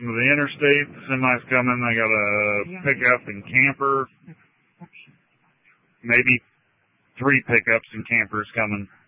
crossing to the interstate. The semi's coming. They got a pickup and camper. Maybe 3 pickups and campers coming.